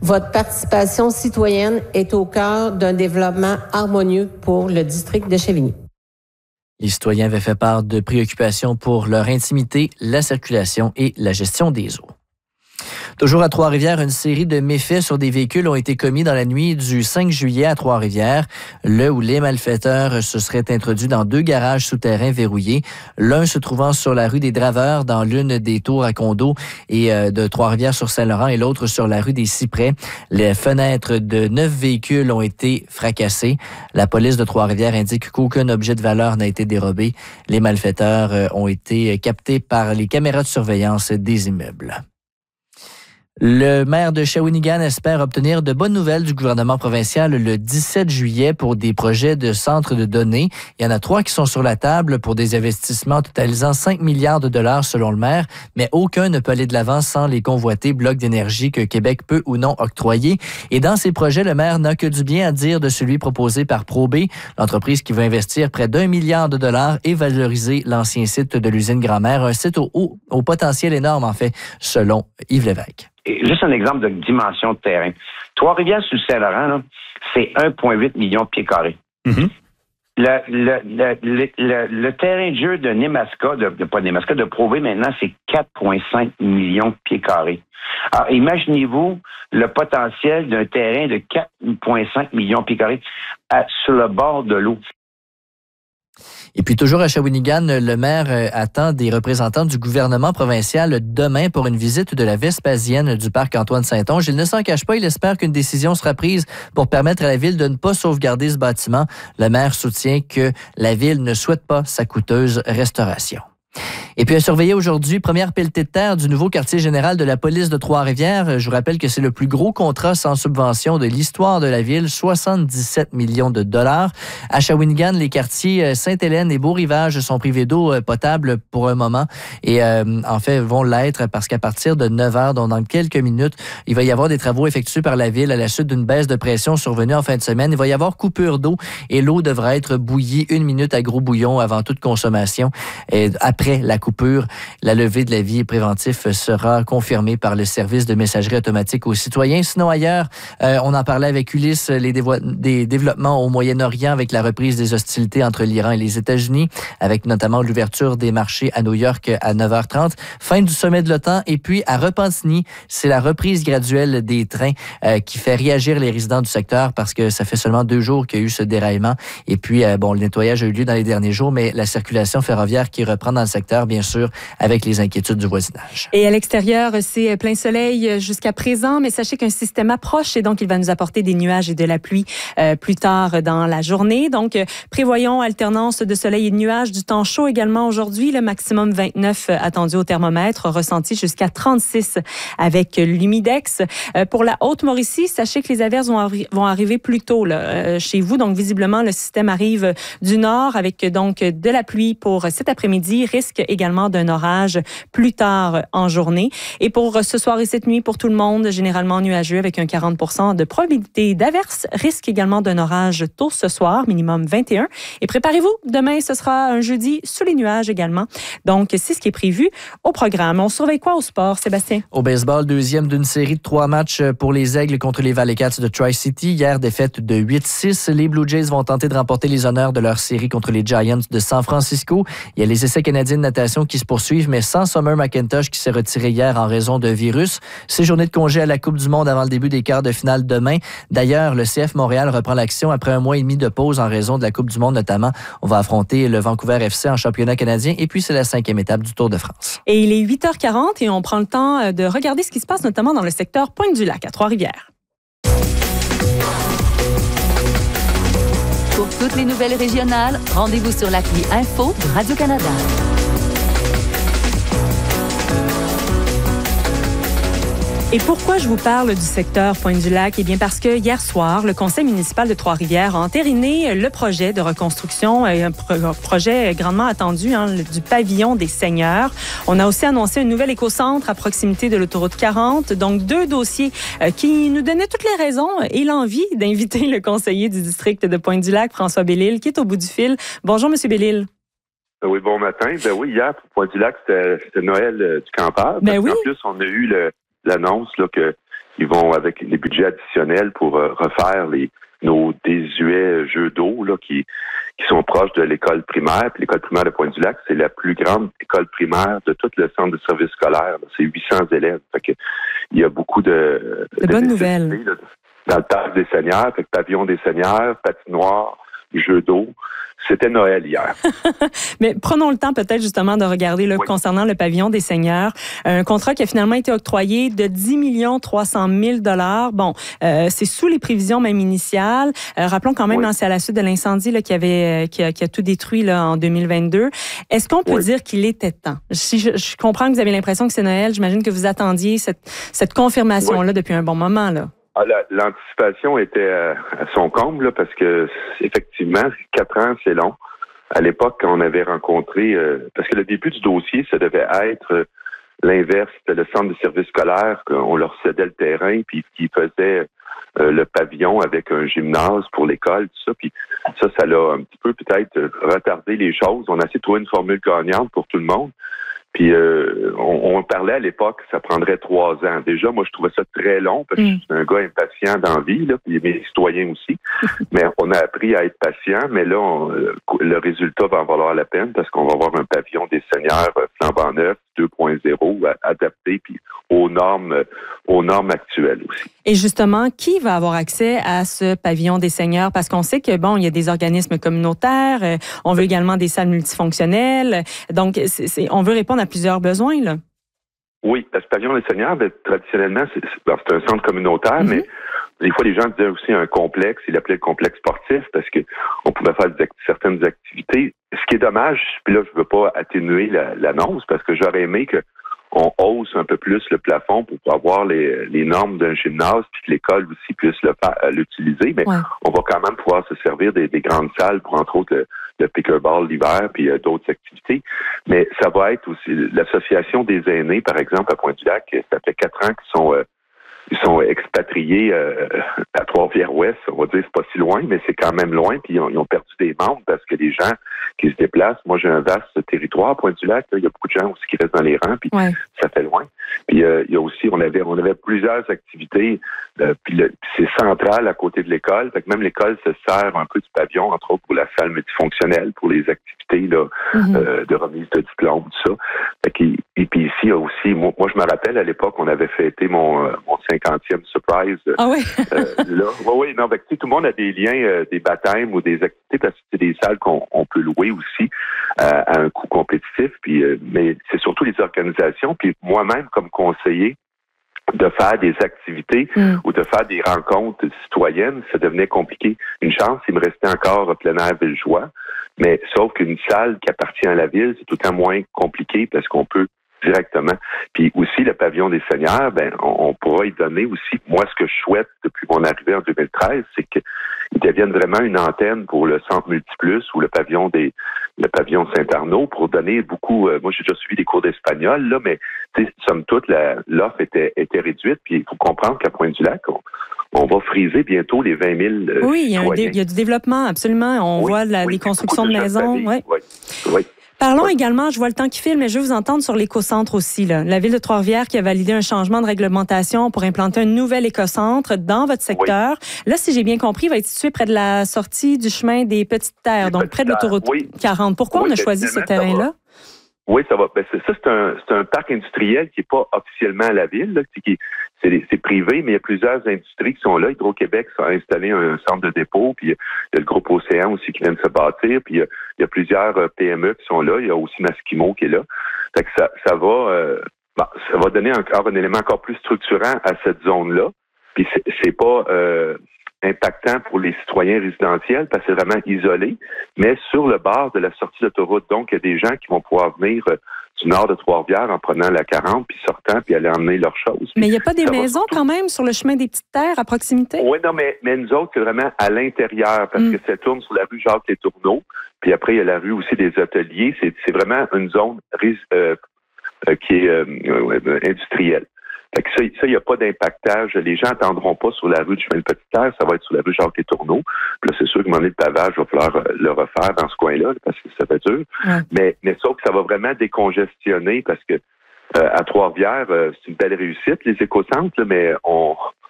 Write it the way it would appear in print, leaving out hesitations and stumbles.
Votre participation citoyenne est au cœur d'un développement harmonieux pour le district de Chevigny. Les citoyens avaient fait part de préoccupations pour leur intimité, la circulation et la gestion des eaux. Toujours à Trois-Rivières, une série de méfaits sur des véhicules ont été commis dans la nuit du 5 juillet à Trois-Rivières, là où les malfaiteurs se seraient introduits dans 2 garages souterrains verrouillés, l'un se trouvant sur la rue des Draveurs dans l'une des tours à condos et de Trois-Rivières sur Saint-Laurent et l'autre sur la rue des Cyprès. Les fenêtres de 9 véhicules ont été fracassées. La police de Trois-Rivières indique qu'aucun objet de valeur n'a été dérobé. Les malfaiteurs ont été captés par les caméras de surveillance des immeubles. Le maire de Shawinigan espère obtenir de bonnes nouvelles du gouvernement provincial le 17 juillet pour des projets de centres de données. Il y en a 3 qui sont sur la table pour des investissements totalisant 5 milliards de dollars selon le maire, mais aucun ne peut aller de l'avant sans les convoités blocs d'énergie que Québec peut ou non octroyer. Et dans ces projets, le maire n'a que du bien à dire de celui proposé par ProB, l'entreprise qui veut investir près d'1 milliard de dollars et valoriser l'ancien site de l'usine Grand-Mère, un site au potentiel énorme en fait, selon Yves Lévesque. Juste un exemple de dimension de terrain. Trois-Rivières-sur-Saint-Laurent, là, c'est 1,8 million de pieds carrés. Mm-hmm. Le terrain de jeu de Nemaska, de ProB maintenant, c'est 4,5 millions de pieds carrés. Alors, imaginez-vous le potentiel d'un terrain de 4,5 millions de pieds carrés sur le bord de l'eau. Et puis toujours à Shawinigan, le maire attend des représentants du gouvernement provincial demain pour une visite de la Vespasienne du parc Antoine-Saint-Onge. Il ne s'en cache pas, il espère qu'une décision sera prise pour permettre à la ville de ne pas sauvegarder ce bâtiment. Le maire soutient que la ville ne souhaite pas sa coûteuse restauration. Et puis à surveiller aujourd'hui, première pelletée de terre du nouveau quartier général de la police de Trois-Rivières. Je vous rappelle que c'est le plus gros contrat sans subvention de l'histoire de la ville, 77 millions de dollars. À Shawinigan, les quartiers Sainte-Hélène et Beau-Rivage sont privés d'eau potable pour un moment et en fait vont l'être parce qu'à partir de 9 heures, donc dans quelques minutes, il va y avoir des travaux effectués par la ville à la suite d'une baisse de pression survenue en fin de semaine. Il va y avoir coupure d'eau et l'eau devra être bouillie 1 minute à gros bouillon avant toute consommation. Et après la coupure, la levée de l'avis préventif sera confirmée par le service de messagerie automatique aux citoyens. Sinon ailleurs, on en parlait avec Ulysse, des développements au Moyen-Orient avec la reprise des hostilités entre l'Iran et les États-Unis, avec notamment l'ouverture des marchés à New York à 9h30, fin du sommet de l'OTAN et puis à Repentigny, c'est la reprise graduelle des trains qui fait réagir les résidents du secteur parce que ça fait seulement 2 jours qu'il y a eu ce déraillement et puis le nettoyage a eu lieu dans les derniers jours, mais la circulation ferroviaire qui reprend dans le secteur, bien sûr, avec les inquiétudes du voisinage. Et à l'extérieur, c'est plein soleil jusqu'à présent, mais sachez qu'un système approche et donc il va nous apporter des nuages et de la pluie plus tard dans la journée. Donc, prévoyons alternance de soleil et de nuages, du temps chaud également aujourd'hui, le maximum 29 attendu au thermomètre, ressenti jusqu'à 36 avec l'humidex. Pour la Haute-Mauricie, sachez que les averses vont arriver plus tôt là, chez vous. Donc, visiblement, le système arrive du nord avec donc de la pluie pour cet après-midi, risque également d'un orage plus tard en journée. Et pour ce soir et cette nuit, pour tout le monde, généralement nuageux avec un 40% de probabilité d'averse. Risque également d'un orage tôt ce soir, minimum 21. Et préparez-vous, demain, ce sera un jeudi sous les nuages également. Donc, c'est ce qui est prévu au programme. On surveille quoi au sport, Sébastien? Au baseball, deuxième d'une série de 3 matchs pour les Aigles contre les Valley Cats de Tri-City. Hier, défaite de 8-6. Les Blue Jays vont tenter de remporter les honneurs de leur série contre les Giants de San Francisco. Il y a les essais canadiens de natation qui se poursuivent, mais sans Summer McIntosh qui s'est retiré hier en raison de virus. 6 journées de congé à la Coupe du monde avant le début des quarts de finale demain. D'ailleurs, le CF Montréal reprend l'action après 1 mois et demi de pause en raison de la Coupe du monde notamment. On va affronter le Vancouver FC en championnat canadien et puis c'est la 5e étape du Tour de France. Et il est 8h40 et on prend le temps de regarder ce qui se passe notamment dans le secteur Pointe-du-Lac à Trois-Rivières. Pour toutes les nouvelles régionales, rendez-vous sur l'appli Info de Radio-Canada. Et pourquoi je vous parle du secteur Pointe-du-Lac? Eh bien, parce que hier soir, le conseil municipal de Trois-Rivières a entériné le projet de reconstruction, un projet grandement attendu, du pavillon des seigneurs. On a aussi annoncé un nouvel écocentre à proximité de l'autoroute 40. Donc, 2 dossiers qui nous donnaient toutes les raisons et l'envie d'inviter le conseiller du district de Pointe-du-Lac, François Bellil, qui est au bout du fil. Bonjour, Monsieur Bellil. Oui, bon matin. Oui, hier, pour Pointe-du-Lac, c'était Noël du campeur. Oui. En plus, on a eu l'annonce là, que ils vont avec les budgets additionnels pour refaire nos désuets jeux d'eau là, qui sont proches de l'école primaire. Puis l'école primaire de Pointe-du-Lac, c'est la plus grande école primaire de tout le centre de service scolaire. C'est 800 élèves. Fait que il y a beaucoup de bonnes nouvelles. Là, dans le parc des Seigneurs, fait que pavillon des Seigneurs, patinoire, jeux d'eau. C'était Noël hier. Mais prenons le temps peut-être justement de regarder là, concernant le pavillon des Seigneurs. Un contrat qui a finalement été octroyé de 10 300 000 $. Bon, c'est sous les prévisions même initiales. Rappelons quand même, c'est à la suite de l'incendie là, qui a tout détruit là, en 2022. Est-ce qu'on peut dire qu'il était temps? Si je comprends que vous avez l'impression que c'est Noël, j'imagine que vous attendiez cette confirmation-là depuis un bon moment, là. L'anticipation était à son comble là, parce que effectivement, 4 ans, c'est long. À l'époque, quand on avait rencontré, parce que le début du dossier, ça devait être l'inverse, c'était le centre de service scolaire, qu'on leur cédait le terrain, puis qui faisait le pavillon avec un gymnase pour l'école, tout ça. Puis ça l'a un petit peu peut-être retardé les choses. On a essayé de trouver une formule gagnante pour tout le monde. Puis on parlait à l'époque que ça prendrait 3 ans. Déjà, moi, je trouvais ça très long parce que je suis un gars impatient dans la vie, là, puis mes citoyens aussi. Mais on a appris à être patient, mais là, le résultat va en valoir la peine parce qu'on va avoir un pavillon des Seigneurs flambant neuf, 2.0, adapté puis aux normes actuelles aussi. Et justement, qui va avoir accès à ce pavillon des Seigneurs? Parce qu'on sait que, bon, il y a des organismes communautaires, on veut également des salles multifonctionnelles. Donc, on veut répondre à plusieurs besoins, là. Oui, parce que pavillon des Seigneurs, traditionnellement, c'est un centre communautaire, mais des fois, les gens disaient aussi un complexe. Ils l'appelaient le complexe sportif parce que on pouvait faire certaines activités. Ce qui est dommage, puis là, je veux pas atténuer l'annonce parce que j'aurais aimé qu'on hausse un peu plus le plafond pour avoir les normes d'un gymnase puis que l'école aussi puisse l'utiliser. Mais on va quand même pouvoir se servir des grandes salles pour, entre autres, le pickleball l'hiver puis d'autres activités. Mais ça va être aussi l'association des aînés, par exemple, à Pointe-du-Lac. Ça fait 4 ans qu'ils sont expatriés à Trois-Rivières-Ouest. On va dire c'est pas si loin, mais c'est quand même loin. Puis ils ont perdu des membres parce que les gens qui se déplacent. Moi, j'ai un vaste territoire à Pointe-du-Lac. Il y a beaucoup de gens aussi qui restent dans les rangs. Puis ça fait loin. Puis il y a aussi, on avait plusieurs activités. Puis c'est central à côté de l'école. Fait que même l'école se sert un peu du pavillon, entre autres pour la salle multifonctionnelle, pour les activités là, de remise de diplôme, tout ça. Fait que, et puis ici, il y a aussi, moi je me rappelle à l'époque, on avait fêté mon 50e surprise. Ah oui? Là. Oui, non, fait que, tout le monde a des liens, des baptêmes ou des activités parce que c'est des salles qu'on peut louer aussi à un coût compétitif. Puis, mais c'est surtout les organisations. Puis moi-même, comme conseiller, de faire des activités ou de faire des rencontres citoyennes, ça devenait compliqué. Une chance, il me restait encore plein air Villejoie, mais sauf qu'une salle qui appartient à la ville, c'est tout le temps moins compliqué parce qu'on peut directement. Puis aussi, le pavillon des Seigneurs, on pourra y donner aussi. Moi, ce que je souhaite depuis mon arrivée en 2013, c'est qu'il devienne vraiment une antenne pour le centre Multiplus ou le pavillon Saint-Arnaud pour donner beaucoup. Moi, j'ai déjà suivi des cours d'espagnol, là, mais somme toute, l'offre était réduite. Puis il faut comprendre qu'à Pointe-du-Lac, on va friser bientôt les 20 000 Oui, il y a du développement, absolument. On voit les constructions de maisons. Oui. Parlons également, je vois le temps qui file, mais je veux vous entendre sur l'écocentre aussi. Là. La Ville de Trois-Rivières qui a validé un changement de réglementation pour implanter un nouvel écocentre dans votre secteur. Là, si j'ai bien compris, il va être situé près de la sortie du chemin des Petites Terres, donc près de l'autoroute 40. Pourquoi on a choisi ce terrain-là? Oui, ça va. C'est un parc industriel qui n'est pas officiellement à la ville, là, c'est privé, mais il y a plusieurs industries qui sont là. Hydro-Québec a installé un centre de dépôt, puis il y a le groupe Océan aussi qui vient de se bâtir, puis il y a plusieurs PME qui sont là. Il y a aussi Maskimo qui est là. Fait que ça va donner encore un élément encore plus structurant à cette zone-là. Puis c'est pas impactant pour les citoyens résidentiels parce que c'est vraiment isolé, mais sur le bord de la sortie d'autoroute. Donc, il y a des gens qui vont pouvoir venir du nord de Trois-Rivières en prenant la 40, puis sortant, puis aller emmener leurs choses. Mais il n'y a pas des maisons quand même sur le chemin des Petites Terres à proximité? Oui, non, mais nous autres, c'est vraiment à l'intérieur parce que ça tourne sur la rue Jacques-Les-Tourneaux, puis après, il y a la rue aussi des Ateliers. C'est vraiment une zone qui est industrielle. Fait que ça, il n'y a pas d'impactage. Les gens n'attendront pas sur la rue du chemin de Petite-Terre, ça va être sur la rue Jacques-Les-Tourneaux. Puis là, c'est sûr que le pavage va falloir le refaire dans ce coin-là, parce que ça fait dur. Ouais. Mais sauf que ça va vraiment décongestionner, parce que à Trois-Rivières, c'est une belle réussite, les éco-centres, là, mais